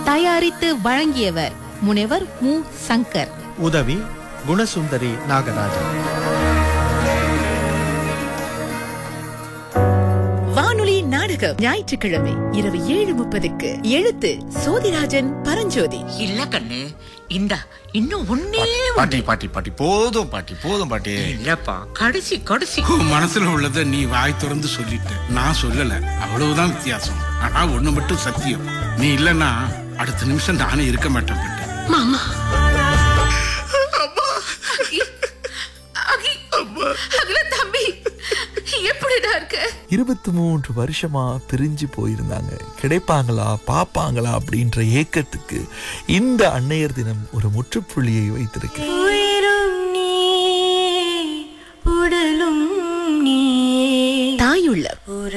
தயாரித்து வழங்கியவர் முனைவர் மு. சங்கர். உதவி குணசுந்தரி நாகராஜன். வானொலி நாடகம் ஞாயிற்றுக்கிழமை இரவு 7:30க்கு. எழுத்து சோதிராஜன் பரஞ்சோதி. இல்ல கண்ணு, இந்தா இன்னும் ஒன்னே பாட்டி பாட்டி பாட்டி போதும் பாட்டி, போதும் பாட்டி. இல்லப்பா, கடைசி கடைசி. உன் மனசுல உள்ளத நீ வாய் திறந்து சொல்லிட்ட, நான் சொல்லல, அவ்வளவுதான் வித்தியாசம். ஆனா ஒண்ணு மட்டும் சத்தியம், நீ இல்லன்னா அடுத்த நிமிஷம் நானே இருக்க மாட்டேன் பாட்டி. மாமா, தம்பி எப்படிடா இருக்க? 23 வருஷமா பிரிஞ்சு போயிருந்தாங்க. கிடைப்பாங்களா பாப்பாங்களா அப்படின்ற ஏக்கத்துக்கு இந்த அன்னையர் தினம் ஒரு முற்றுப்புள்ளியை வைத்திருக்கு. தாயுள்ள